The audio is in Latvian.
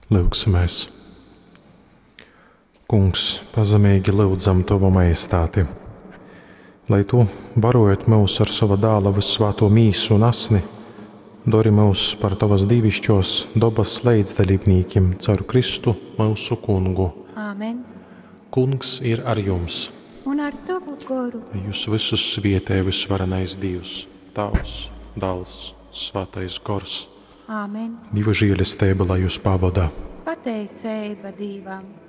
Lūgsimies. Kungs, pazemīgi lūdzam Tavu majestāti, lai Tu, barojot mūs ar sava dēla visvēto mīsu un asni, dori mūs par Tavas dīvišķos dobas līdzdalībniekiem caur Kristu mūsu Kungu. Āmen. Kungs ir ar jums. Un ar Tavu goru. Jūs visus svietē visvarenais Dievs, Tavs, Dēls, Svētais Gors. Āmen. Dieva žēlastība, lai jūs pavada. Pateicība Dievam.